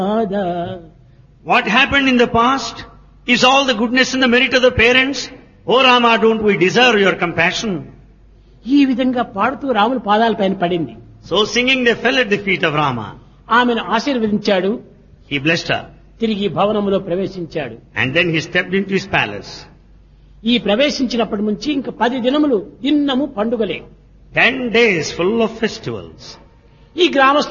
What happened in the past is all the goodness and the merit of the parents. Oh Rama, don't we deserve your compassion? ఈ విధంగా పాడుతూ రాముని పాదాలపైన పడింది. So singing they fell at the feet of Rama. ఆమెను ఆశీర్వదించాడు. He blessed her. తిరిగి భవనములో ప్రవేశించాడు. And then he stepped into his palace. ఈ ప్రవేశించినప్పటి నుంచి ఇంకా 10 దినములు దిన్నము పండుగలే. 10 days full of festivals. ఈ గ్రామ